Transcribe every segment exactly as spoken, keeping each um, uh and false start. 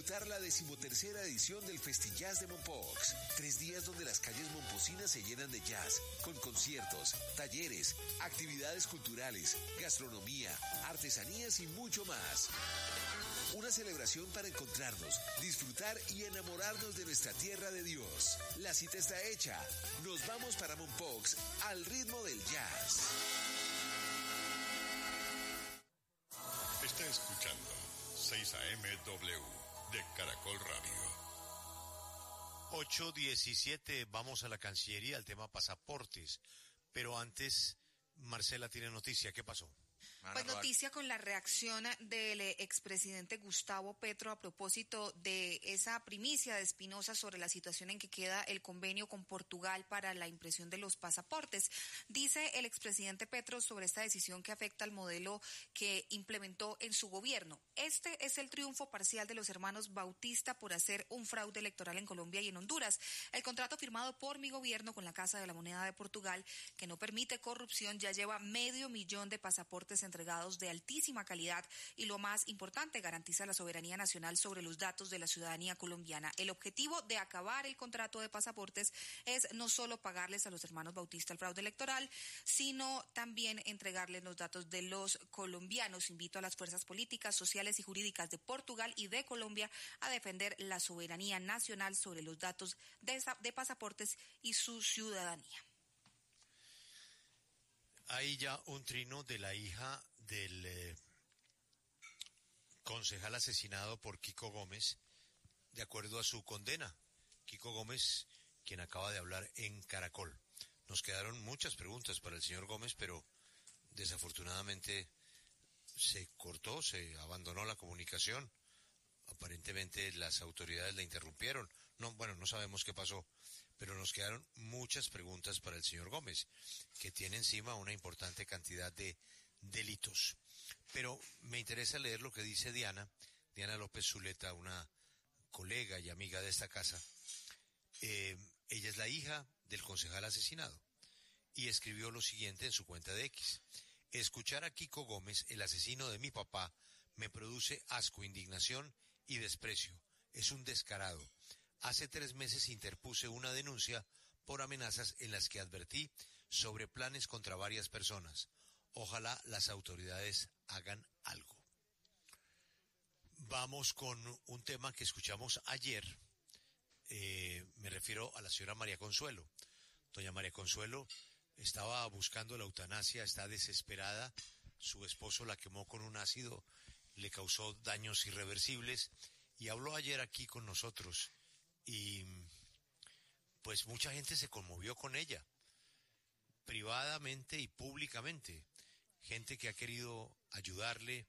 disfrutar la decimotercera edición del Festijazz de Mompox. Tres días donde las calles momposinas se llenan de jazz, con conciertos, talleres, actividades culturales, gastronomía, artesanías y mucho más. Una celebración para encontrarnos, disfrutar y enamorarnos de nuestra tierra de Dios. La cita está hecha. Nos vamos para Mompox al ritmo del jazz. Está escuchando seis A M W de Caracol Radio. ocho diecisiete, vamos a la Cancillería, al tema pasaportes. Pero antes, Marcela tiene noticia. ¿Qué pasó? Pues noticia con la reacción del expresidente Gustavo Petro a propósito de esa primicia de Espinosa sobre la situación en que queda el convenio con Portugal para la impresión de los pasaportes. Dice el expresidente Petro sobre esta decisión que afecta al modelo que implementó en su gobierno. Este es el triunfo parcial de los hermanos Bautista por hacer un fraude electoral en Colombia y en Honduras. El contrato firmado por mi gobierno con la Casa de la Moneda de Portugal, que no permite corrupción, ya lleva medio millón de pasaportes entregados de altísima calidad y, lo más importante, garantiza la soberanía nacional sobre los datos de la ciudadanía colombiana. El objetivo de acabar el contrato de pasaportes es no solo pagarles a los hermanos Bautista el fraude electoral, sino también entregarles los datos de los colombianos. Invito a las fuerzas políticas, sociales y jurídicas de Portugal y de Colombia a defender la soberanía nacional sobre los datos de, de pasaportes y su ciudadanía. Hay ya un trino de la hija del eh, concejal asesinado por Kiko Gómez, de acuerdo a su condena. Kiko Gómez, quien acaba de hablar en Caracol. Nos quedaron muchas preguntas para el señor Gómez, pero desafortunadamente se cortó, se abandonó la comunicación. Aparentemente las autoridades la interrumpieron. No, bueno, no sabemos qué pasó. Pero nos quedaron muchas preguntas para el señor Gómez, que tiene encima una importante cantidad de delitos. Pero me interesa leer lo que dice Diana, Diana López Zuleta, una colega y amiga de esta casa. Eh, ella es la hija del concejal asesinado y escribió lo siguiente en su cuenta de X. Escuchar a Kiko Gómez, el asesino de mi papá, me produce asco, indignación y desprecio. Es un descarado. Hace tres meses interpuse una denuncia por amenazas en las que advertí sobre planes contra varias personas. Ojalá las autoridades hagan algo. Vamos con un tema que escuchamos ayer. Eh, me refiero a la señora María Consuelo. Doña María Consuelo estaba buscando la eutanasia, está desesperada. Su esposo la quemó con un ácido, le causó daños irreversibles y habló ayer aquí con nosotros. Y pues mucha gente se conmovió con ella, privadamente y públicamente. Gente que ha querido ayudarle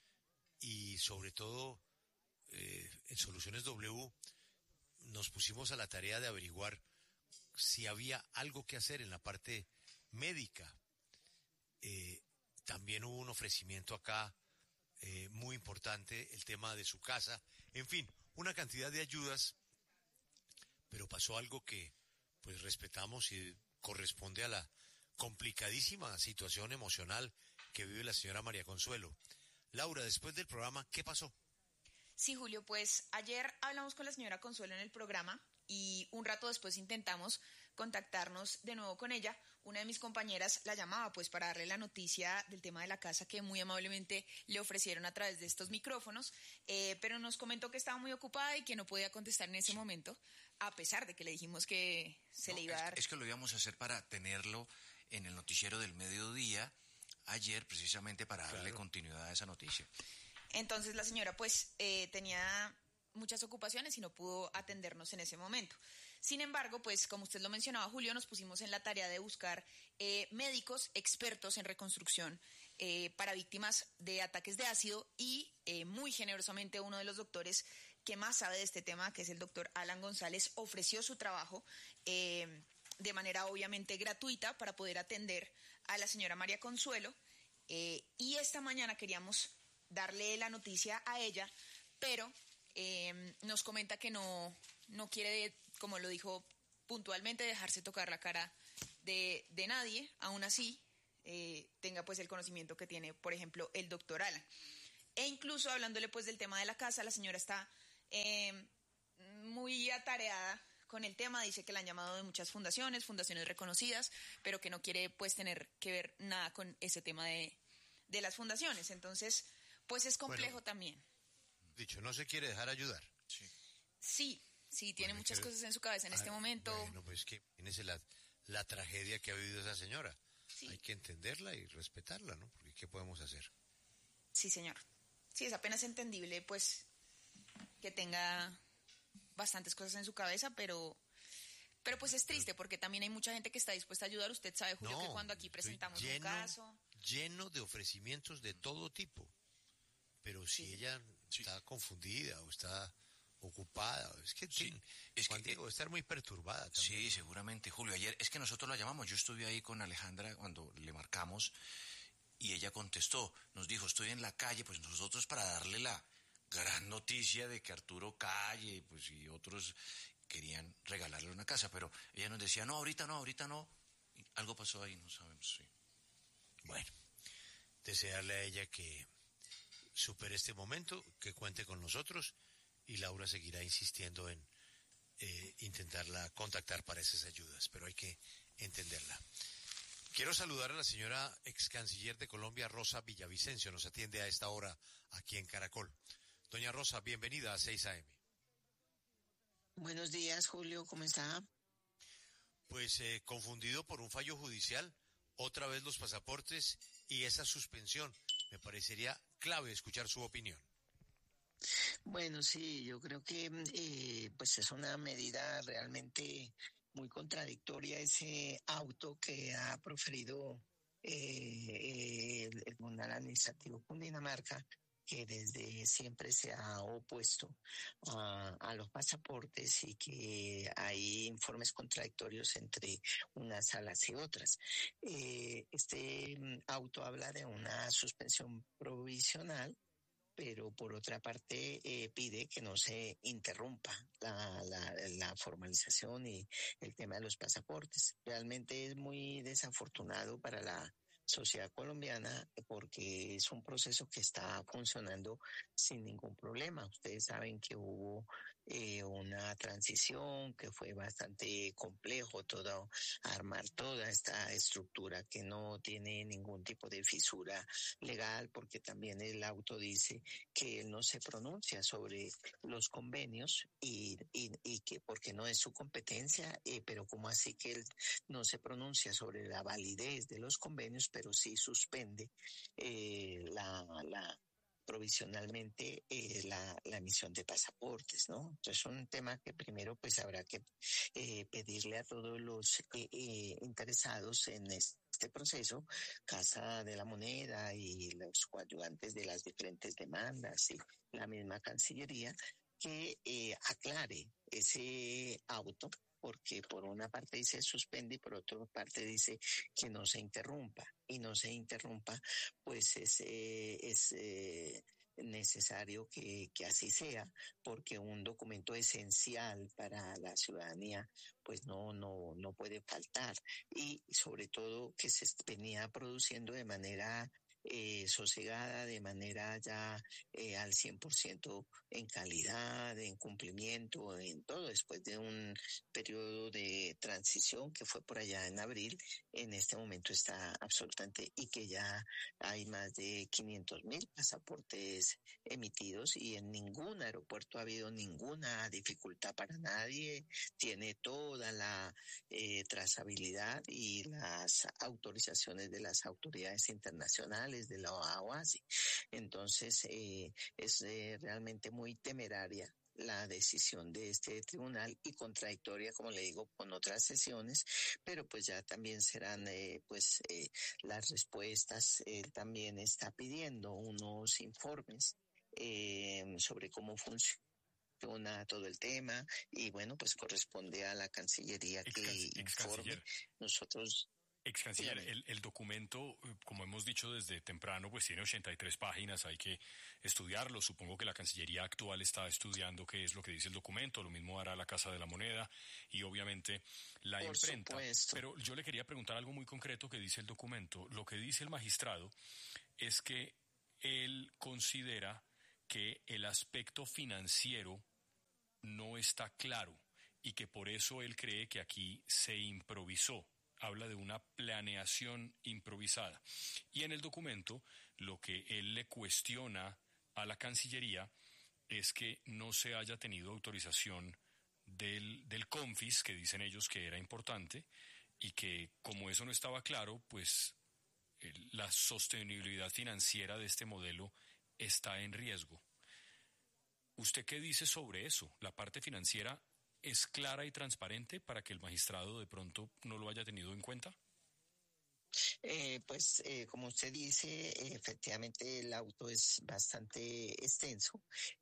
y sobre todo eh, en Soluciones W nos pusimos a la tarea de averiguar si había algo que hacer en la parte médica. Eh, también hubo un ofrecimiento acá eh, muy importante, el tema de su casa, en fin, una cantidad de ayudas. Pero pasó algo que pues respetamos y corresponde a la complicadísima situación emocional que vive la señora María Consuelo. Laura, después del programa, ¿qué pasó? Sí, Julio, pues ayer hablamos con la señora Consuelo en el programa y un rato después intentamos contactarnos de nuevo con ella. Una de mis compañeras la llamaba pues para darle la noticia del tema de la casa que muy amablemente le ofrecieron a través de estos micrófonos, eh, pero nos comentó que estaba muy ocupada y que no podía contestar en ese sí. momento, a pesar de que le dijimos que se no, le iba a dar... Es, es que lo íbamos a hacer para tenerlo en el noticiero del mediodía ayer, precisamente para darle claro. continuidad a esa noticia. Entonces la señora pues eh, tenía muchas ocupaciones y no pudo atendernos en ese momento. Sin embargo, pues como usted lo mencionaba, Julio, nos pusimos en la tarea de buscar eh, médicos expertos en reconstrucción eh, para víctimas de ataques de ácido y eh, muy generosamente uno de los doctores que más sabe de este tema, que es el doctor Alan González, ofreció su trabajo eh, de manera obviamente gratuita para poder atender a la señora María Consuelo eh, y esta mañana queríamos darle la noticia a ella, pero eh, nos comenta que no, no quiere, como lo dijo puntualmente, dejarse tocar la cara de, de nadie, aún así eh, tenga pues el conocimiento que tiene, por ejemplo, el doctor Alan. E incluso hablándole pues del tema de la casa, la señora está eh, muy atareada con el tema, dice que la han llamado de muchas fundaciones, fundaciones reconocidas, pero que no quiere pues tener que ver nada con ese tema de, de las fundaciones. Entonces, pues es complejo bueno, también. Dicho, no se quiere dejar ayudar. Sí, sí, sí tiene bueno, muchas creo... cosas en su cabeza en ah, este momento. Bueno, pues que imagínese la, la tragedia que ha vivido esa señora. Sí. Hay que entenderla y respetarla, ¿no? Porque ¿qué podemos hacer? Sí, señor. Sí, es apenas entendible, pues, que tenga bastantes cosas en su cabeza, pero pero pues es triste porque también hay mucha gente que está dispuesta a ayudar. Usted sabe, Julio, no, que cuando aquí presentamos lleno, un caso... lleno de ofrecimientos de todo tipo, pero si sí. ella sí. está confundida o está ocupada, es que, sí. tiene, es Juan que Diego, estar muy perturbada también. Sí, seguramente, Julio. Ayer es que nosotros la llamamos, yo estuve ahí con Alejandra cuando le marcamos y ella contestó, nos dijo, estoy en la calle, pues nosotros para darle la gran noticia de que Arturo Calle pues y otros querían regalarle una casa, pero ella nos decía, no, ahorita no, ahorita no. Y algo pasó ahí, no sabemos, sí. Bueno, desearle a ella que supere este momento, que cuente con nosotros, y Laura seguirá insistiendo en eh, intentarla contactar para esas ayudas, pero hay que entenderla. Quiero saludar a la señora ex canciller de Colombia, Rosa Villavicencio, nos atiende a esta hora aquí en Caracol. Doña Rosa, bienvenida a seis a eme. Buenos días, Julio, ¿cómo está? Pues eh, confundido por un fallo judicial, otra vez los pasaportes y esa suspensión. Me parecería clave escuchar su opinión. Bueno, sí, yo creo que eh, pues es una medida realmente muy contradictoria, ese auto que ha proferido eh, eh, el, el Tribunal Administrativo Cundinamarca, que desde siempre se ha opuesto a, a los pasaportes y que hay informes contradictorios entre unas salas y otras. Eh, este auto habla de una suspensión provisional, pero por otra parte eh, pide que no se interrumpa la, la, la formalización y el tema de los pasaportes. Realmente es muy desafortunado para la sociedad colombiana porque es un proceso que está funcionando sin ningún problema. Ustedes saben que hubo eh, una transición que fue bastante complejo, todo armar toda esta estructura que no tiene ningún tipo de fisura legal, porque también el auto dice que él no se pronuncia sobre los convenios y, y, y que porque no es su competencia, eh, pero como así que él no se pronuncia sobre la validez de los convenios, pero sí suspende eh, la, la provisionalmente eh, la, la emisión de pasaportes, ¿no? Entonces es un tema que primero pues habrá que eh, pedirle a todos los eh, eh, interesados en este proceso, Casa de la Moneda y los coadyuvantes de las diferentes demandas y la misma Cancillería, que eh, aclare ese auto, porque por una parte dice suspende y por otra parte dice que no se interrumpa, y no se interrumpa, pues es, eh, es eh, necesario que, que así sea, porque un documento esencial para la ciudadanía pues no, no, no puede faltar, y sobre todo que se venía produciendo de manera Eh, sosegada, de manera ya eh, al cien por ciento en calidad, en cumplimiento, en todo, después de un periodo de transición que fue por allá en abril. En este momento está absolutamente, y que ya hay más de quinientos mil pasaportes emitidos y en ningún aeropuerto ha habido ninguna dificultad para nadie, tiene toda la eh, trazabilidad y las autorizaciones de las autoridades internacionales, de la O A S I. Entonces eh, es eh, realmente muy temeraria la decisión de este tribunal y contradictoria, como le digo, con otras sesiones, pero pues ya también serán eh, pues eh, las respuestas. Él también está pidiendo unos informes eh, sobre cómo funciona todo el tema, y bueno, pues corresponde a la Cancillería que ex, ex informe. Nosotros Ex canciller, el, el documento, como hemos dicho desde temprano, pues tiene ochenta y tres páginas, hay que estudiarlo. Supongo que la Cancillería actual está estudiando qué es lo que dice el documento, lo mismo hará la Casa de la Moneda y obviamente la Por imprenta. Supuesto. Pero yo le quería preguntar algo muy concreto que dice el documento. Lo que dice el magistrado es que él considera que el aspecto financiero no está claro y que por eso él cree que aquí se improvisó. Habla de una planeación improvisada. Y en el documento lo que él le cuestiona a la Cancillería es que no se haya tenido autorización del, del CONFIS, que dicen ellos que era importante, y que como eso no estaba claro, pues el, la sostenibilidad financiera de este modelo está en riesgo. ¿Usted qué dice sobre eso? ¿La parte financiera es clara y transparente para que el magistrado de pronto no lo haya tenido en cuenta? Eh, pues eh, como usted dice, efectivamente el auto es bastante extenso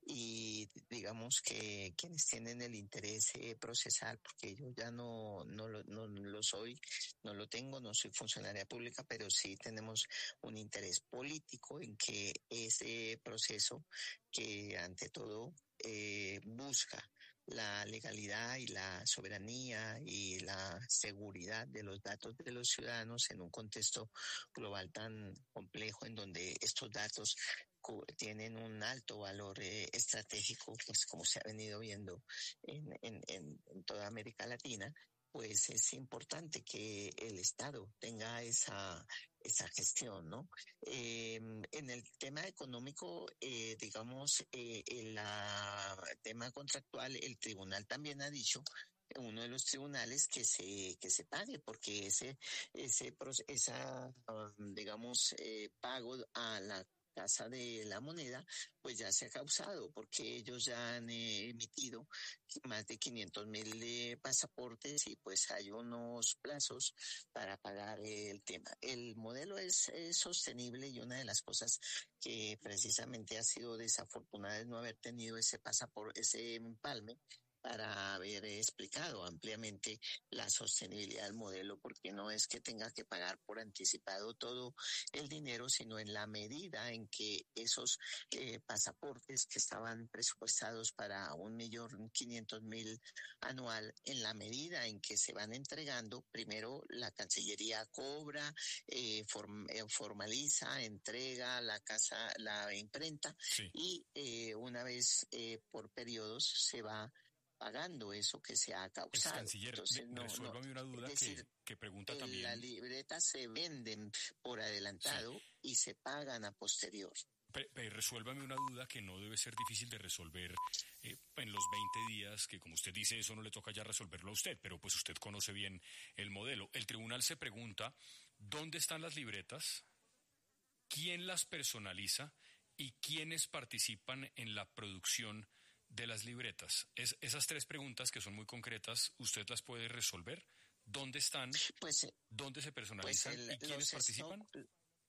y digamos que quienes tienen el interés eh, procesal, porque yo ya no, no, lo, no lo soy, no lo tengo, no soy funcionaria pública, pero sí tenemos un interés político en que ese proceso que ante todo eh, busca la legalidad y la soberanía y la seguridad de los datos de los ciudadanos en un contexto global tan complejo en donde estos datos tienen un alto valor eh, estratégico, pues como se ha venido viendo en, en, en, en toda América Latina, pues es importante que el Estado tenga esa esa gestión, ¿no? Eh, en el tema económico, eh, digamos, eh, el la, tema contractual, el tribunal también ha dicho, uno de los tribunales, que se que se pague, porque ese ese esa um, digamos eh, pago a la Casa de la Moneda, pues ya se ha causado, porque ellos ya han eh, emitido más de quinientos mil eh, pasaportes y pues hay unos plazos para pagar eh, el tema. El modelo es, es sostenible y una de las cosas que precisamente ha sido desafortunada es no haber tenido ese pasaporte, ese empalme, para haber explicado ampliamente la sostenibilidad del modelo, porque no es que tenga que pagar por anticipado todo el dinero, sino en la medida en que esos eh, pasaportes que estaban presupuestados para un millón quinientos mil anual, en la medida en que se van entregando, primero la Cancillería cobra, eh, form, eh, formaliza, entrega la casa, la imprenta, sí. y eh, una vez eh, por periodos se va pagando eso que se ha causado. Pues, canciller, Entonces, no, resuélvame no, una duda es decir, que, que pregunta el, también. Las libretas se venden por adelantado sí. y se pagan a posterior. Pero, pero resuélvame una duda que no debe ser difícil de resolver eh, en los veinte días, que como usted dice, eso no le toca ya resolverlo a usted, pero pues usted conoce bien el modelo. El tribunal se pregunta, ¿dónde están las libretas? ¿Quién las personaliza? ¿Y quiénes participan en la producción de las libretas? Es, esas tres preguntas que son muy concretas, ¿usted las puede resolver? ¿Dónde están? Pues, ¿Dónde se personalizan? Pues el, ¿y quiénes participan? Stock,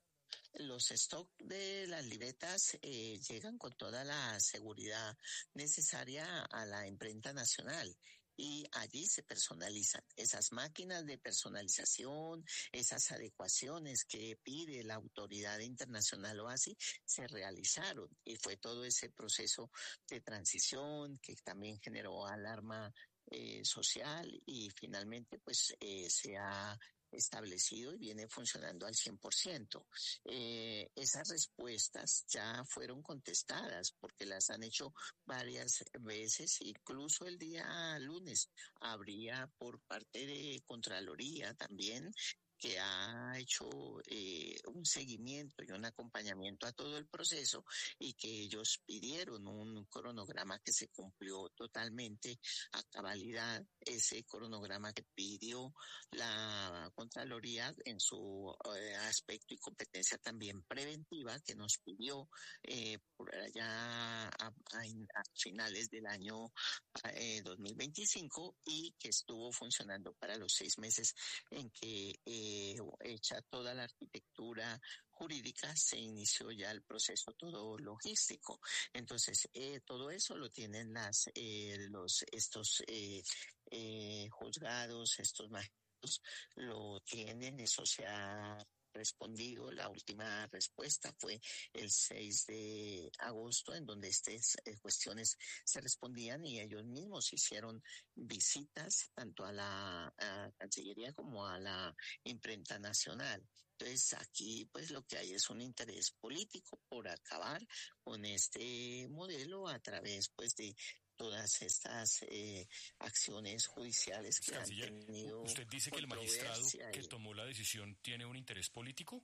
los stock de las libretas eh, llegan con toda la seguridad necesaria a la imprenta nacional. Y allí se personalizan esas máquinas de personalización, esas adecuaciones que pide la autoridad internacional o así, se realizaron. Y fue todo ese proceso de transición que también generó alarma eh, social y finalmente pues eh, se ha establecido y viene funcionando al cien por ciento. Eh, esas respuestas ya fueron contestadas porque las han hecho varias veces, incluso el día lunes habría por parte de Contraloría también, que ha hecho eh, un seguimiento y un acompañamiento a todo el proceso y que ellos pidieron un cronograma que se cumplió totalmente a cabalidad, ese cronograma que pidió la Contraloría en su eh, aspecto y competencia también preventiva, que nos pidió eh, por allá a, a, a finales del año eh, dos mil veinticinco y que estuvo funcionando para los seis meses en que eh, hecha toda la arquitectura jurídica, se inició ya el proceso todo logístico. Entonces, eh, todo eso lo tienen las eh, los estos eh, eh, juzgados, estos magistrados lo tienen, eso se ha respondido. La última respuesta fue el seis de agosto, en donde estas eh, cuestiones se respondían y ellos mismos hicieron visitas tanto a la a Cancillería como a la imprenta nacional. Entonces aquí pues lo que hay es un interés político por acabar con este modelo a través pues de todas estas eh, acciones judiciales que Canciller, han tenido. ¿usted dice que el magistrado que y... tomó la decisión tiene un interés político?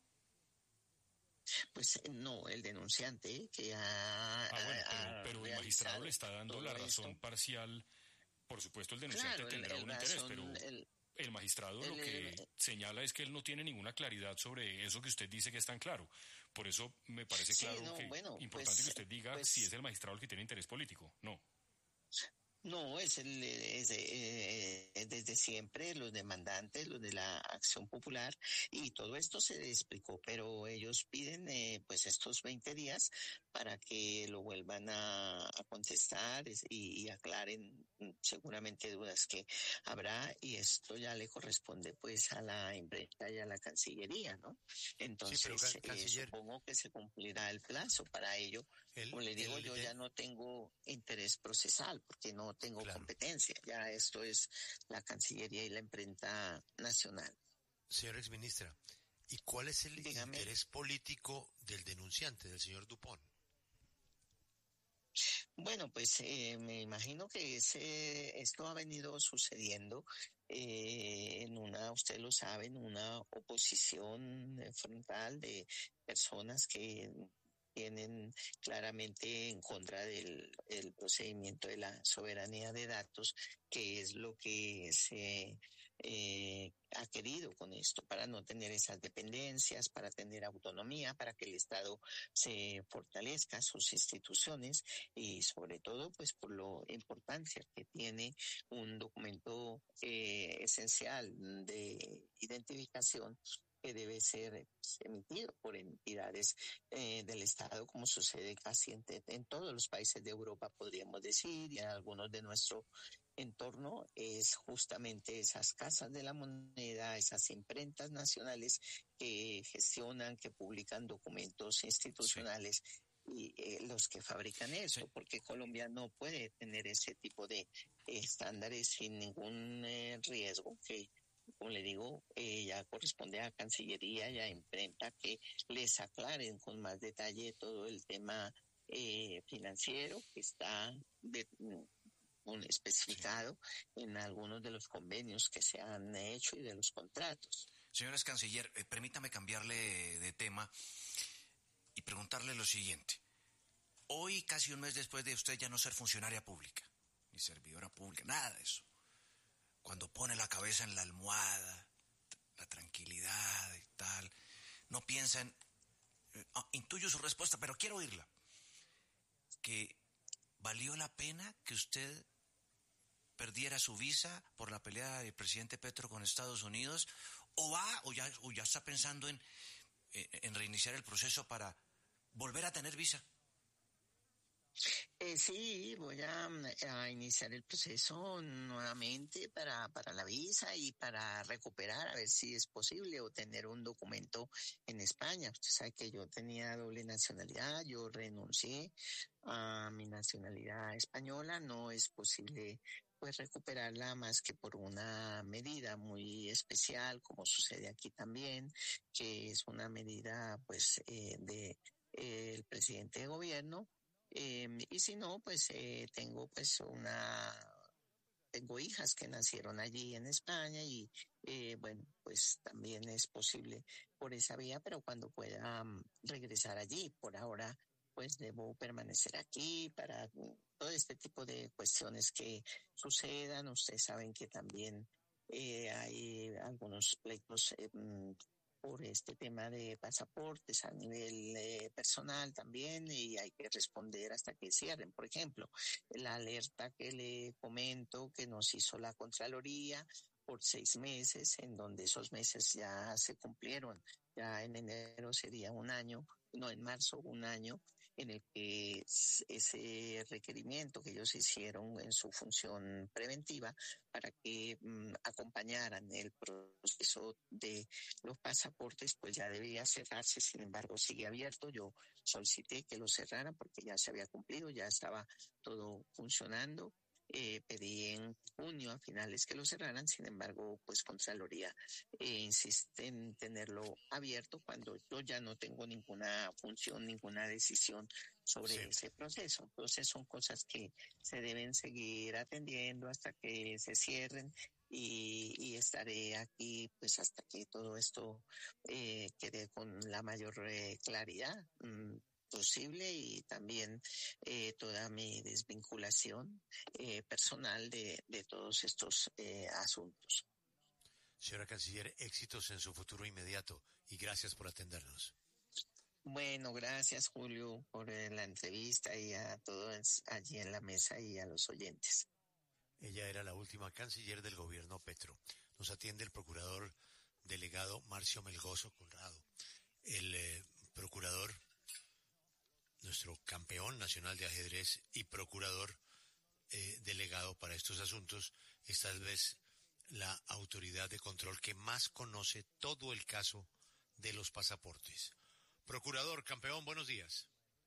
Pues no, el denunciante que ha... Ah, bueno, pero, ha pero el magistrado le está dando la razón esto. parcial. Por supuesto, el denunciante claro, tendrá el, el un razón, interés, pero el, el magistrado el, lo que el, señala es que él no tiene ninguna claridad sobre eso que usted dice que es tan claro. Por eso me parece sí, claro no, que bueno, importante pues, que usted diga pues, si es el magistrado el que tiene interés político. No. No, es, el, es eh, desde siempre los demandantes, los de la Acción Popular, y todo esto se explicó, pero ellos piden eh, pues estos veinte días para que lo vuelvan a, a contestar y, y aclaren seguramente dudas que habrá, y esto ya le corresponde pues a la imprenta y a la Cancillería, ¿no? Entonces, sí, pero, can, canciller, eh, supongo que se cumplirá el plazo para ello. El, Como le digo, el, yo el, ya no tengo interés procesal porque no tengo claro. competencia, ya esto es la Cancillería y la imprenta nacional. Señora exministra, ¿y cuál es el Dígame. interés político del denunciante, del señor Dupont? Bueno, pues eh, me imagino que ese, esto ha venido sucediendo eh, en una, usted lo sabe, en una oposición frontal de personas que tienen claramente en contra del el procedimiento de la soberanía de datos, que es lo que se eh, ha querido con esto, para no tener esas dependencias, para tener autonomía, para que el Estado se fortalezca, sus instituciones, y sobre todo pues por la importancia que tiene un documento eh, esencial de identificación que debe ser pues, emitido por entidades eh, del Estado, como sucede casi en, en todos los países de Europa, podríamos decir, y en algunos de nuestro entorno, es justamente esas casas de la moneda, esas imprentas nacionales que gestionan, que publican documentos institucionales, sí. y eh, los que fabrican eso, sí. porque Colombia no puede tener ese tipo de eh, estándares sin ningún eh, riesgo que, como le digo, eh, ya corresponde a Cancillería y a imprenta que les aclaren con más detalle todo el tema eh, financiero que está de, un especificado sí. en algunos de los convenios que se han hecho y de los contratos. Señores canciller, eh, permítame cambiarle de tema y preguntarle lo siguiente. Hoy, casi un mes después de usted ya no ser funcionaria pública, ni servidora pública, nada de eso, cuando pone la cabeza en la almohada, la tranquilidad y tal, no piensa en... Eh, oh, intuyo su respuesta, pero quiero oírla. Que valió la pena que usted perdiera su visa por la pelea del presidente Petro con Estados Unidos, o va, o ya, o ya está pensando en, en reiniciar el proceso para volver a tener visa. Eh, sí, voy a, a iniciar el proceso nuevamente para, para la visa y para recuperar, a ver si es posible obtener un documento en España. Usted sabe que yo tenía doble nacionalidad, yo renuncié a mi nacionalidad española, no es posible pues recuperarla más que por una medida muy especial, como sucede aquí también, que es una medida pues eh, de eh, el presidente de gobierno. Eh, y si no, pues eh, tengo pues una, tengo hijas que nacieron allí en España y eh, bueno, pues también es posible por esa vía, pero cuando pueda um, regresar allí, por ahora pues debo permanecer aquí para todo este tipo de cuestiones que sucedan. Ustedes saben que también eh, hay algunos pleitos eh, por este tema de pasaportes a nivel eh, personal también, y hay que responder hasta que cierren. Por ejemplo, la alerta que le comento que nos hizo la Contraloría por seis meses, en donde esos meses ya se cumplieron, ya en enero sería un año, no, en marzo un año, en el que ese requerimiento que ellos hicieron en su función preventiva para que um, acompañaran el proceso de los pasaportes, pues ya debía cerrarse. Sin embargo, sigue abierto. Yo solicité que lo cerraran porque ya se había cumplido, ya estaba todo funcionando. eh, pedí en junio a finales que lo cerraran, sin embargo, pues Contraloría eh, insiste en tenerlo abierto cuando yo ya no tengo ninguna función, ninguna decisión sobre sí. ese proceso. Entonces son cosas que se deben seguir atendiendo hasta que se cierren. Y, y estaré aquí pues hasta que todo esto eh, quede con la mayor eh, claridad mmm, posible y también eh, toda mi desvinculación eh, personal de, de todos estos eh, asuntos. Señora Canciller, éxitos en su futuro inmediato y gracias por atendernos. Bueno, gracias Julio por eh, la entrevista y a todos allí en la mesa y a los oyentes. Ella era la última canciller del gobierno Petro. Nos atiende el procurador delegado Marcio Melgozo Colrado. El eh, procurador, nuestro campeón nacional de ajedrez y procurador eh, delegado para estos asuntos, es tal vez la autoridad de control que más conoce todo el caso de los pasaportes. Procurador, campeón, buenos días.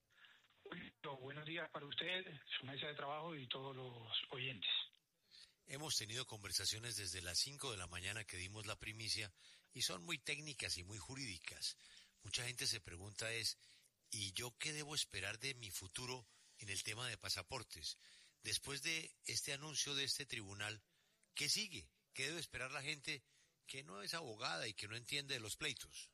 Buenos días para usted, su mesa de trabajo y todos los oyentes. Hemos tenido conversaciones desde las cinco de la mañana que dimos la primicia y son muy técnicas y muy jurídicas. Mucha gente se pregunta es, ¿y yo qué debo esperar de mi futuro en el tema de pasaportes? Después de este anuncio de este tribunal, ¿qué sigue? ¿Qué debe esperar la gente que no es abogada y que no entiende de los pleitos?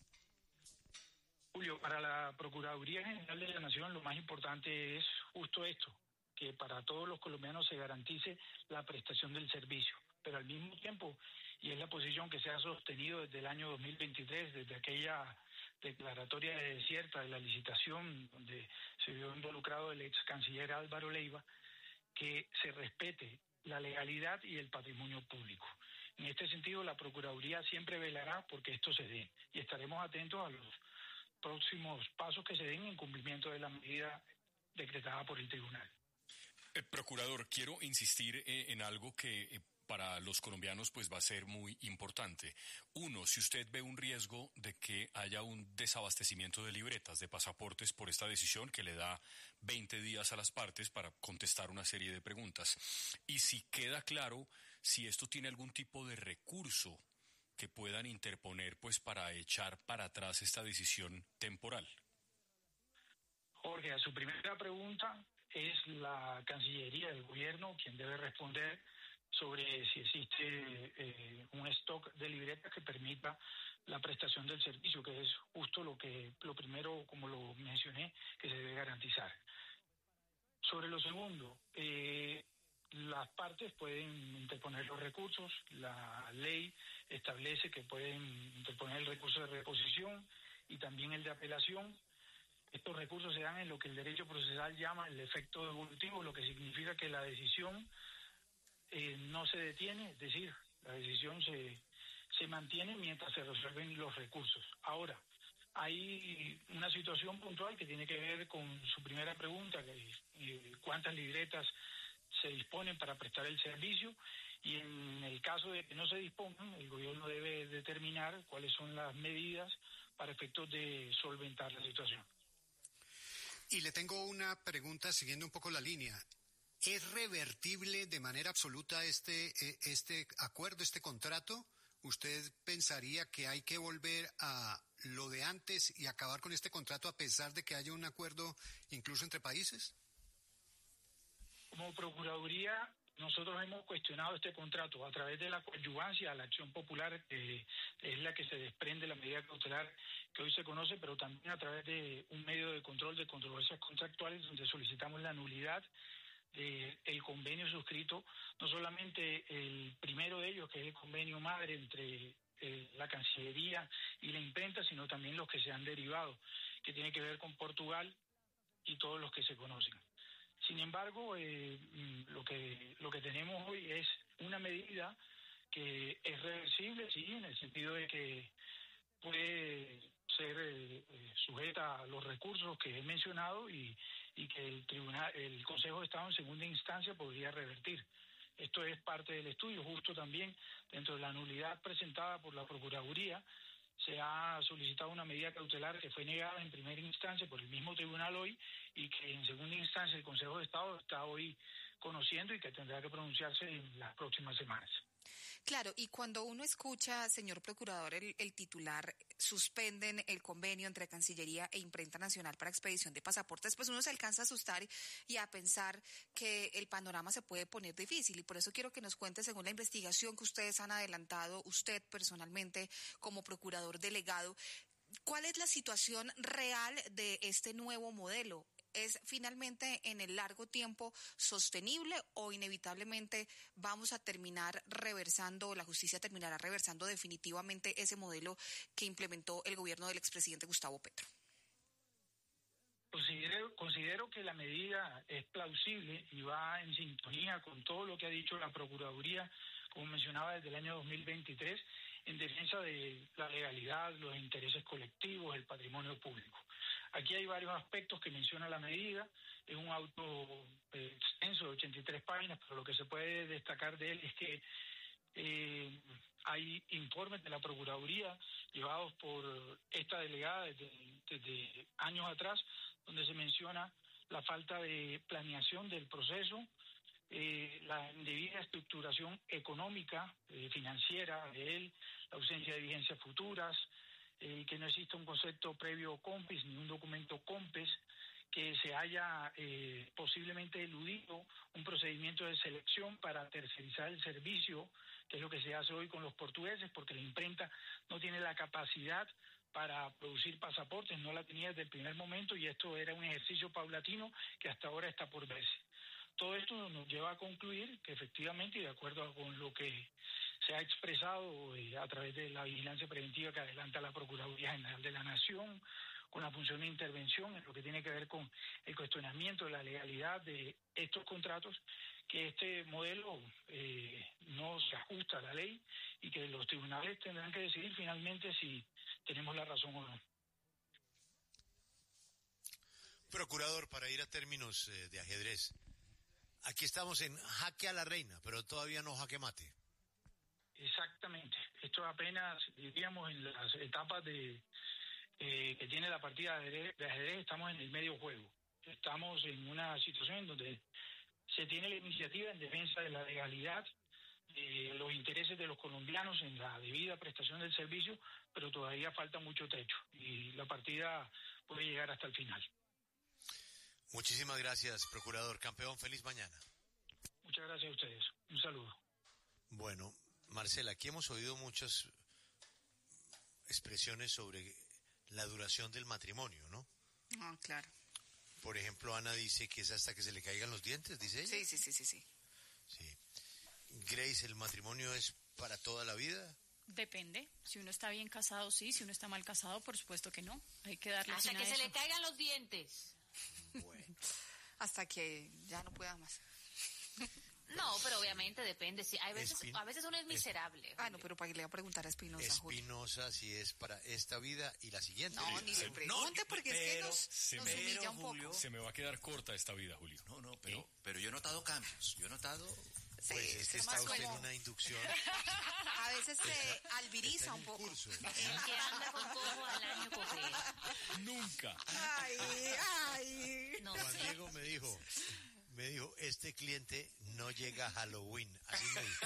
Julio, para la Procuraduría General de la Nación lo más importante es justo esto, que para todos los colombianos se garantice la prestación del servicio, pero al mismo tiempo, y es la posición que se ha sostenido desde el año dos mil veintitrés, desde aquella declaratoria de desierta de la licitación donde se vio involucrado el ex canciller Álvaro Leiva, que se respete la legalidad y el patrimonio público. En este sentido, la Procuraduría siempre velará porque esto se dé y estaremos atentos a los próximos pasos que se den en cumplimiento de la medida decretada por el tribunal. Eh, procurador, quiero insistir eh, en algo que eh, para los colombianos pues va a ser muy importante. Uno, si usted ve un riesgo de que haya un desabastecimiento de libretas, de pasaportes por esta decisión que le da veinte días a las partes para contestar una serie de preguntas. Y si queda claro si esto tiene algún tipo de recurso que puedan interponer pues para echar para atrás esta decisión temporal. Jorge, a su primera pregunta, es la Cancillería del Gobierno quien debe responder sobre si existe eh, un stock de libretas que permita la prestación del servicio, que es justo lo que lo primero, como lo mencioné, que se debe garantizar. Sobre lo segundo, eh, las partes pueden interponer los recursos, la ley establece que pueden interponer el recurso de reposición y también el de apelación. Estos recursos se dan en lo que el derecho procesal llama el efecto devolutivo, lo que significa que la decisión eh, no se detiene, es decir, la decisión se, se mantiene mientras se resuelven los recursos. Ahora, hay una situación puntual que tiene que ver con su primera pregunta, que es eh, cuántas libretas se disponen para prestar el servicio, y en el caso de que no se dispongan, el gobierno debe determinar cuáles son las medidas para efectos de solventar la situación. Y le tengo una pregunta siguiendo un poco la línea. ¿Es revertible de manera absoluta este, este acuerdo, este contrato? ¿Usted pensaría que hay que volver a lo de antes y acabar con este contrato a pesar de que haya un acuerdo incluso entre países? Como Procuraduría, nosotros hemos cuestionado este contrato a través de la coadyuvancia a la acción popular, que es la que se desprende la medida cautelar que hoy se conoce, pero también a través de un medio de control de controversias contractuales donde solicitamos la nulidad del convenio suscrito, no solamente el primero de ellos, que es el convenio madre entre eh, la Cancillería y la imprenta, sino también los que se han derivado, que tiene que ver con Portugal y todos los que se conocen. Sin embargo, eh, lo que lo que tenemos hoy es una medida que es reversible, sí, en el sentido de que puede ser eh, sujeta a los recursos que he mencionado y, y que el tribunal, el Consejo de Estado en segunda instancia podría revertir. Esto es parte del estudio. Justo también dentro de la nulidad presentada por la Procuraduría se ha solicitado una medida cautelar que fue negada en primera instancia por el mismo tribunal hoy y que en segunda instancia el Consejo de Estado está hoy conociendo y que tendrá que pronunciarse en las próximas semanas. Claro, y cuando uno escucha, señor procurador, el, el titular, suspenden el convenio entre Cancillería e Imprenta Nacional para expedición de pasaportes, pues uno se alcanza a asustar y a pensar que el panorama se puede poner difícil. Y por eso quiero que nos cuente, según la investigación que ustedes han adelantado, usted personalmente como procurador delegado, ¿cuál es la situación real de este nuevo modelo? ¿Es finalmente en el largo tiempo sostenible o inevitablemente vamos a terminar reversando, la justicia terminará reversando definitivamente ese modelo que implementó el gobierno del expresidente Gustavo Petro? Considero, considero que la medida es plausible y va en sintonía con todo lo que ha dicho la Procuraduría, como mencionaba, desde el año dos mil veintitrés, en defensa de la legalidad, los intereses colectivos, el patrimonio público. Aquí hay varios aspectos que menciona la medida. Es un auto eh, extenso de ochenta y tres páginas, pero lo que se puede destacar de él es que eh, hay informes de la Procuraduría llevados por esta delegada desde, desde años atrás, donde se menciona la falta de planeación del proceso, eh, la indebida estructuración económica, eh, financiera de él, la ausencia de vigencias futuras, Eh, que no existe un concepto previo COMPES ni un documento COMPES, que se haya eh, posiblemente eludido un procedimiento de selección para tercerizar el servicio, que es lo que se hace hoy con los portugueses, porque la imprenta no tiene la capacidad para producir pasaportes, no la tenía desde el primer momento y esto era un ejercicio paulatino que hasta ahora está por verse. Todo esto nos lleva a concluir que efectivamente, y de acuerdo con lo que se ha expresado eh, a través de la vigilancia preventiva que adelanta la Procuraduría General de la Nación, con la función de intervención en lo que tiene que ver con el cuestionamiento de la legalidad de estos contratos, que este modelo eh, no se ajusta a la ley y que los tribunales tendrán que decidir finalmente si tenemos la razón o no. Procurador, para ir a términos eh, de ajedrez, aquí estamos en jaque a la reina, pero todavía no jaque mate. Exactamente. Esto apenas, diríamos, en las etapas de eh, que tiene la partida de ajedrez, de ajedrez, estamos en el medio juego. Estamos en una situación en donde se tiene la iniciativa en defensa de la legalidad, de los intereses de los colombianos en la debida prestación del servicio, pero todavía falta mucho trecho y la partida puede llegar hasta el final. Muchísimas gracias, procurador. Campeón, feliz mañana. Muchas gracias a ustedes. Un saludo. Bueno, Marcela, aquí hemos oído muchas expresiones sobre la duración del matrimonio, ¿no? Ah, claro. Por ejemplo, Ana dice que es hasta que se le caigan los dientes, dice ella. Sí, sí, sí, sí, sí. Sí. Grace, ¿el matrimonio es para toda la vida? Depende. Si uno está bien casado, sí. Si uno está mal casado, por supuesto que no. Hay que darle hasta fin que a se eso. le caigan los dientes. Bueno. Hasta que ya no pueda más. No, pero obviamente depende. Sí, hay veces, Espin- a veces uno es miserable. Ah, no, pero para que le voy a preguntar a Espinosa, Julio. Espinosa, si es para esta vida y la siguiente. No, ni le pregunte porque es que nos, se nos me- humilla un Julio, poco. Se me va a quedar corta esta vida, Julio. No, no, pero, pero yo he notado cambios. Yo he notado... Sí, Pues es que es está más usted en como- una inducción. A veces se albiriza un poco. Curso. El que anda con cojo al año cojea. Nunca. Ay, ay. No Juan sé. Diego me dijo, me dijo, este cliente no llega a Halloween. Así me dijo.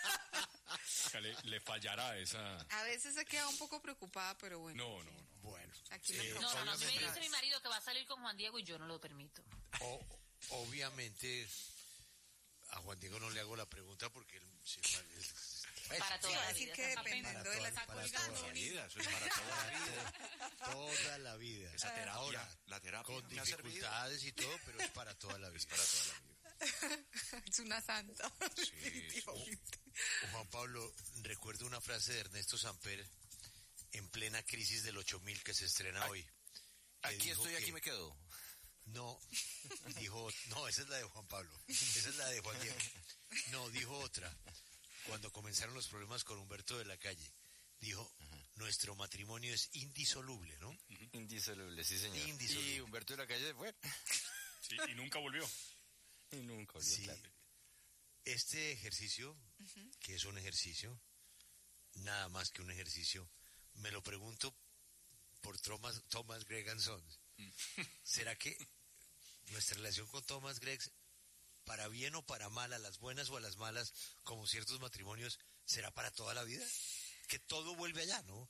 O sea, le, le fallará esa... A veces se queda un poco preocupada, pero bueno. No, no, no. Bueno, Aquí eh, le No, no, no. A mí me obviamente- dice mi marido que va a salir con Juan Diego y yo no lo permito. o- obviamente a Juan Diego no le hago la pregunta porque él, sí, él- Para toda Iba a la decir vida. que dependiendo para de la toda- para circunstancia. toda la vida, eso es para toda la vida. toda la vida. Esa terapia, Ahora, la terapia con me ha servido. dificultades y todo, pero es para toda la vida. Es para toda la vida. Es una santa. Sí, definitivamente. Juan Pablo, recuerdo una frase de Ernesto Samper en plena crisis del ocho mil que se estrena Aquí- hoy. que Aquí dijo estoy, que- aquí me quedo. No, dijo, no, esa es la de Juan Pablo, esa es la de Juan Diego. No, dijo otra, cuando comenzaron los problemas con Humberto de la Calle, dijo, nuestro matrimonio es indisoluble, ¿no? Indisoluble, sí señor. Indisoluble. Y Humberto de la Calle fue. Sí, y nunca volvió. Y nunca volvió, Sí. claro. Este ejercicio, que es un ejercicio, nada más que un ejercicio, me lo pregunto por Thomas, Thomas Gregg and Sons. ¿Será que nuestra relación con Thomas Gregg para bien o para mal, a las buenas o a las malas, como ciertos matrimonios, ¿será para toda la vida? Que todo vuelve allá, ¿no?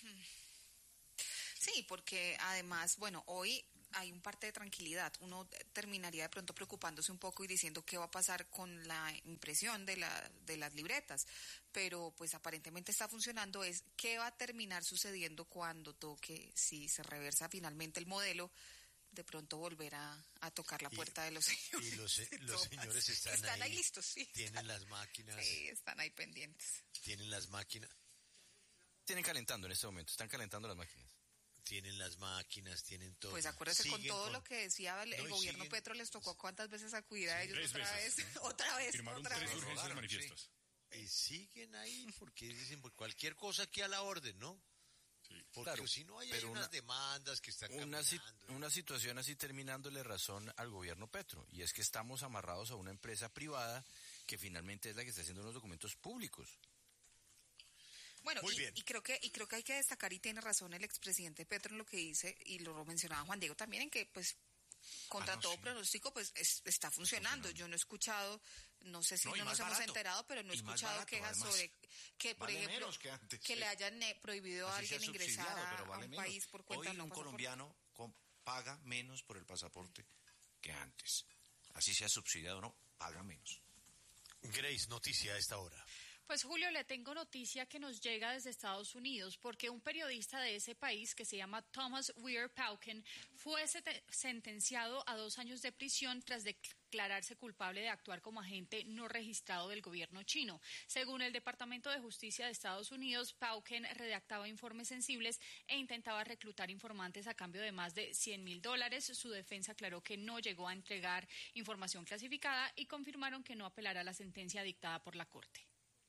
Sí, porque además, bueno, hoy hay un parte de tranquilidad. Uno terminaría de pronto preocupándose un poco y diciendo qué va a pasar con la impresión de la de las libretas, pero pues aparentemente está funcionando. Es qué va a terminar sucediendo cuando toque, si se reversa finalmente el modelo, de pronto volver a, a tocar la puerta y, de los señores. Y los, los señores están, están ahí, ahí listos, sí. Tienen están, las máquinas. Sí, están ahí pendientes. Tienen las máquinas. Tienen calentando en este momento, están calentando las máquinas. Tienen las máquinas, tienen todo. Pues acuérdese siguen con todo con... lo que decía el, el no, gobierno siguen... Petro, les tocó cuántas veces acudir a ellos tres otra veces, vez, ¿no? otra vez, Firmaron otra tres vez. urgencias manifiestas. Sí. Y siguen ahí porque dicen pues, cualquier cosa aquí a la orden, ¿no? Sí. Porque Claro, si no hay, hay pero unas una, demandas que están una, si, caminando. una situación así terminándole razón al gobierno Petro, y es que estamos amarrados a una empresa privada que finalmente es la que está haciendo unos documentos públicos. Bueno, Muy y, bien. y creo que y creo que hay que destacar, y tiene razón el expresidente Petro en lo que dice, y lo mencionaba Juan Diego también, en que pues contra Ah, no, todo sí. pronóstico pues es- está funcionando. Yo no he escuchado, no sé si No, y no, más nos hemos barato. enterado, pero no he Y más escuchado barato, quejas además. sobre que, por Vale ejemplo, menos que antes, que sí. le hayan eh, prohibido a Así alguien sea ingresar subsidiado, a, pero a vale un menos. país por cuenta Hoy no un pasaporte. colombiano com- paga menos por el pasaporte que antes. Así sea subsidiado o no, paga menos. Grace, noticia a esta hora. Pues Julio, le tengo noticia que nos llega desde Estados Unidos, porque un periodista de ese país que se llama Thomas Weir Pauken fue sete- sentenciado a dos años de prisión tras declararse culpable de actuar como agente no registrado del gobierno chino. Según el Departamento de Justicia de Estados Unidos, Pauken redactaba informes sensibles e intentaba reclutar informantes a cambio de más de cien mil dólares. Su defensa aclaró que no llegó a entregar información clasificada y confirmaron que no apelará a la sentencia dictada por la Corte.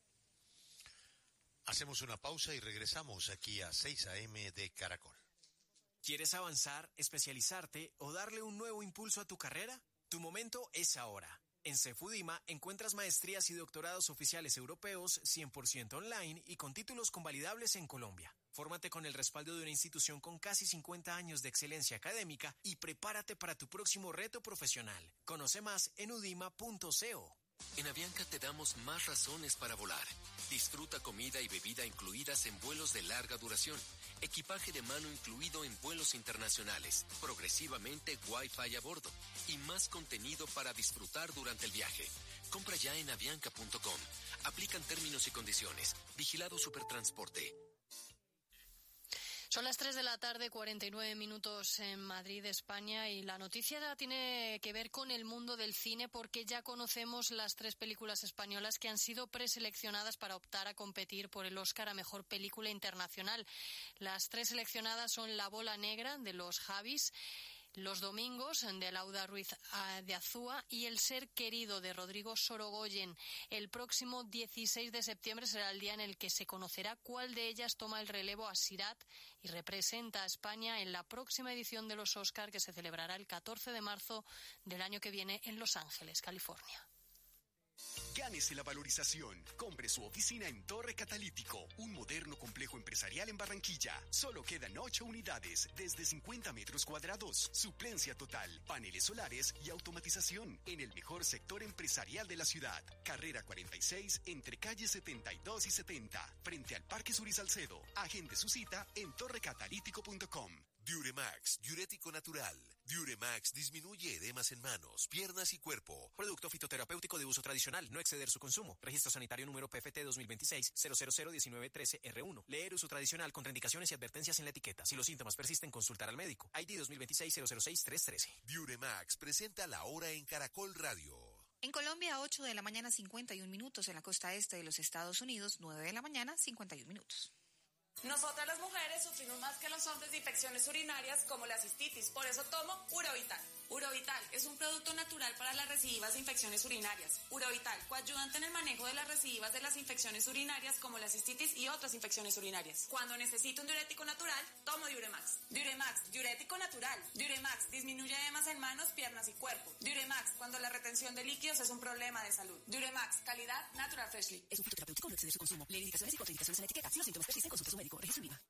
Hacemos una pausa y regresamos aquí a seis a eme de Caracol. ¿Quieres avanzar, especializarte o darle un nuevo impulso a tu carrera? Tu momento es ahora. En Cefudima encuentras maestrías y doctorados oficiales europeos cien por ciento online y con títulos convalidables en Colombia. Fórmate con el respaldo de una institución con casi cincuenta años de excelencia académica y prepárate para tu próximo reto profesional. Conoce más en udima punto co. En Avianca te damos más razones para volar. Disfruta comida y bebida incluidas en vuelos de larga duración. Equipaje de mano incluido en vuelos internacionales. Progresivamente Wi-Fi a bordo. Y más contenido para disfrutar durante el viaje. Compra ya en avianca punto com. Aplican términos y condiciones. Vigilado Supertransporte. Son las tres de la tarde, cuarenta y nueve minutos en Madrid, España, y la noticia tiene que ver con el mundo del cine porque ya conocemos las tres películas españolas que han sido preseleccionadas para optar a competir por el Oscar a Mejor Película Internacional. Las tres seleccionadas son La Bola Negra, de los Javis, Los Domingos, de Lauda Ruiz de Azúa, y El Ser Querido, de Rodrigo Sorogoyen. El próximo dieciséis de septiembre será el día en el que se conocerá cuál de ellas toma el relevo a Sirat y representa a España en la próxima edición de los Oscar, que se celebrará el catorce de marzo del año que viene en Los Ángeles, California. Gánese la valorización. Compre su oficina en Torre Catalítico, un moderno complejo empresarial en Barranquilla. Solo quedan ocho unidades, desde cincuenta metros cuadrados. Suplencia total, paneles solares y automatización en el mejor sector empresarial de la ciudad. Carrera cuarenta y seis, entre calles setenta y dos y setenta, frente al Parque Sur y Salcedo. Agende su cita en torre catalítico punto com. Diuremax, diurético natural. Diuremax disminuye edemas en manos, piernas y cuerpo. Producto fitoterapéutico de uso tradicional, no exceder su consumo. Registro sanitario número P F T dos mil veintiséis cero cero cero diecinueve trece R uno. Leer uso tradicional, contraindicaciones y advertencias en la etiqueta. Si los síntomas persisten, consultar al médico. I D dos mil veintiséis cero cero seis tres trece. Diuremax presenta la hora en Caracol Radio. En Colombia, ocho de la mañana, cincuenta y un minutos. En la costa este de los Estados Unidos, nueve de la mañana, cincuenta y un minutos. Nosotras las mujeres sufrimos más que los hombres de infecciones urinarias como la cistitis, por eso tomo Urovital. Urovital es un producto natural para las recidivas de infecciones urinarias. Urovital, coayudante en el manejo de las recidivas de las infecciones urinarias como la cistitis y otras infecciones urinarias. Cuando necesito un diurético natural, tomo Diuremax. Diuremax, diurético natural. Diuremax disminuye edemas en manos, piernas y cuerpo. Diuremax, cuando la retención de líquidos es un problema de salud. Diuremax, calidad Natural Freshly. Es un fitoterapéutico, no exceder su consumo. Lee indicaciones y contraindicaciones en la etiqueta. Si los síntomas persisten, consulte a su médico. Registro INVIMA.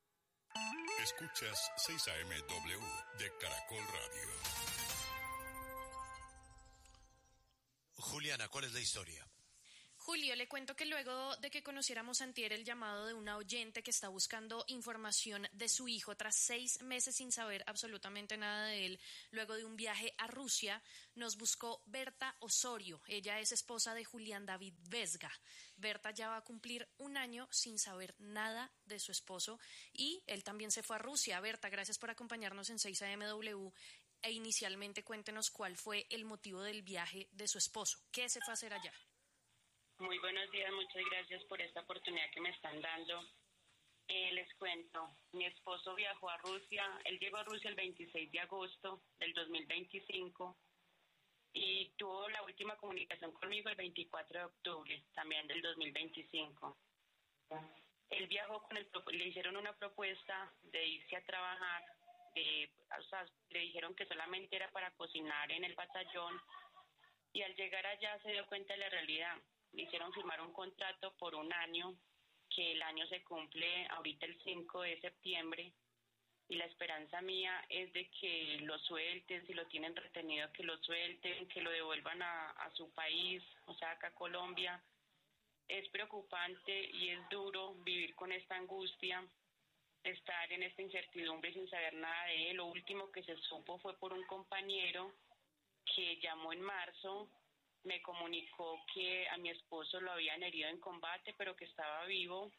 Escuchas seis A M W de Caracol Radio. Juliana, ¿cuál es la historia? Julio, le cuento que luego de que conociéramos antier el llamado de una oyente que está buscando información de su hijo tras seis meses sin saber absolutamente nada de él, luego de un viaje a Rusia, nos buscó Berta Osorio. Ella es esposa de Julián David Vesga. Berta ya va a cumplir un año sin saber nada de su esposo y él también se fue a Rusia. Berta, gracias por acompañarnos en seis A M W e inicialmente cuéntenos cuál fue el motivo del viaje de su esposo. ¿Qué se fue a hacer allá? Muy buenos días, muchas gracias por esta oportunidad que me están dando. Eh, les cuento, mi esposo viajó a Rusia, él llegó a Rusia el veintiséis de agosto del dos mil veinticinco y tuvo la última comunicación conmigo el veinticuatro de octubre, también del dos mil veinticinco. Él viajó con el, le hicieron una propuesta de irse a trabajar, de, o sea, le dijeron que solamente era para cocinar en el batallón y al llegar allá se dio cuenta de la realidad. Le hicieron firmar un contrato por un año, que el año se cumple ahorita el cinco de septiembre, y la esperanza mía es de que lo suelten, si lo tienen retenido, que lo suelten, que lo devuelvan a, a su país, o sea, acá a Colombia. Es preocupante y es duro vivir con esta angustia, estar en esta incertidumbre sin saber nada de él. Lo último que se supo fue por un compañero que llamó en marzo, me comunicó que a mi esposo lo habían herido en combate, pero que estaba vivo,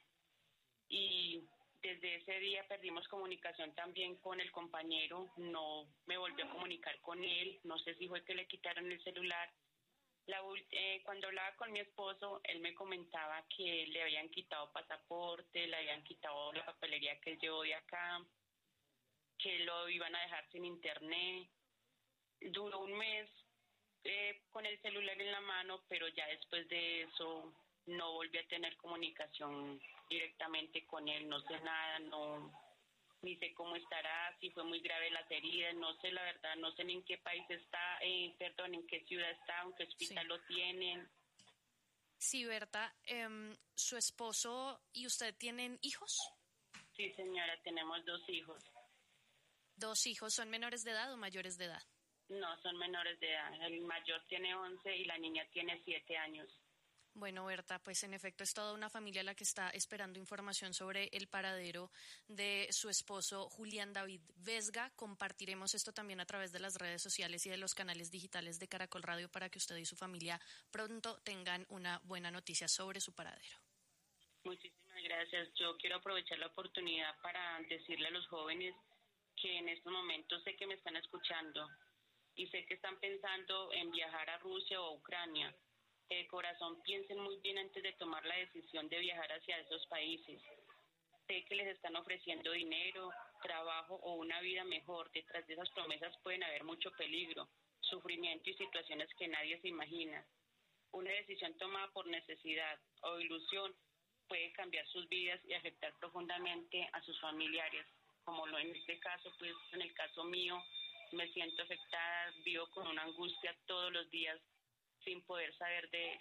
y desde ese día perdimos comunicación también con el compañero, no me volvió a comunicar con él, no sé si fue que le quitaron el celular. La, eh, cuando hablaba con mi esposo, él me comentaba que le habían quitado pasaporte, le habían quitado la papelería que él llevó de acá, que lo iban a dejar sin internet. Duró un mes Eh, con el celular en la mano, pero ya después de eso no volví a tener comunicación directamente con él, no sé nada, no ni sé cómo estará, si fue muy grave las heridas, no sé la verdad, no sé ni en qué país está, eh, perdón, en qué ciudad está, en qué hospital sí. lo tienen. Sí, Berta, eh, ¿su esposo y usted tienen hijos? Sí, señora, tenemos dos hijos. ¿Dos hijos son menores de edad o mayores de edad? No, son menores de edad. El mayor tiene once y la niña tiene siete años. Bueno, Berta, pues en efecto es toda una familia la que está esperando información sobre el paradero de su esposo Julián David Vesga. Compartiremos esto también a través de las redes sociales y de los canales digitales de Caracol Radio para que usted y su familia pronto tengan una buena noticia sobre su paradero. Muchísimas gracias. Yo quiero aprovechar la oportunidad para decirle a los jóvenes que en estos momentos sé que me están escuchando y sé que están pensando en viajar a Rusia o a Ucrania. De corazón, piensen muy bien antes de tomar la decisión de viajar hacia esos países. Sé que les están ofreciendo dinero, trabajo o una vida mejor. Detrás de esas promesas pueden haber mucho peligro, sufrimiento y situaciones que nadie se imagina. Una decisión tomada por necesidad o ilusión puede cambiar sus vidas y afectar profundamente a sus familiares. Como lo en este caso, pues en el caso mío, me siento afectada, vivo con una angustia todos los días sin poder saber de...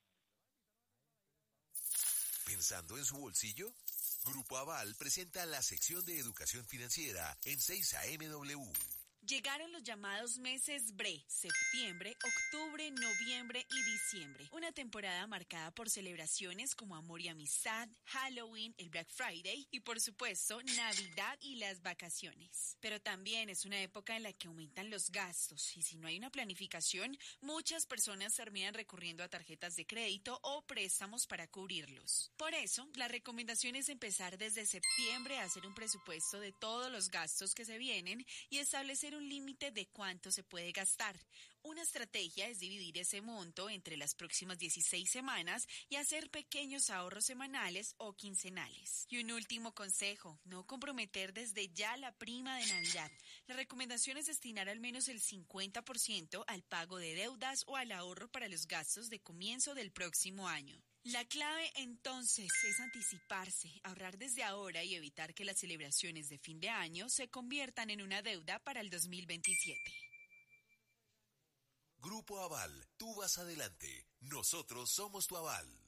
¿Pensando en su bolsillo? Grupo Aval presenta la sección de educación financiera en seis A M W. Llegaron los llamados meses B R E, septiembre, octubre, noviembre y diciembre. Una temporada marcada por celebraciones como amor y amistad, Halloween, el Black Friday y por supuesto Navidad y las vacaciones. Pero también es una época en la que aumentan los gastos y si no hay una planificación, muchas personas terminan recurriendo a tarjetas de crédito o préstamos para cubrirlos. Por eso, la recomendación es empezar desde septiembre a hacer un presupuesto de todos los gastos que se vienen y establecer un límite de cuánto se puede gastar. Una estrategia es dividir ese monto entre las próximas dieciséis semanas y hacer pequeños ahorros semanales o quincenales. Y un último consejo, no comprometer desde ya la prima de Navidad. La recomendación es destinar al menos el cincuenta por ciento al pago de deudas o al ahorro para los gastos de comienzo del próximo año. La clave entonces es anticiparse, ahorrar desde ahora y evitar que las celebraciones de fin de año se conviertan en una deuda para el dos mil veintisiete. Grupo Aval, tú vas adelante, nosotros somos tu aval.